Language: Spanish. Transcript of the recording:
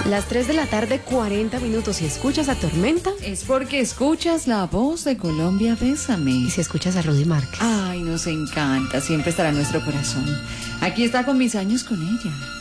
Las 3 de la tarde, 40 minutos. Si escuchas a Tormenta, es porque escuchas la voz de Colombia Bésame. y si escuchas a Rudy Márquez. Ay, nos encanta, siempre estará en nuestro corazón. Aquí está con mis años con ella.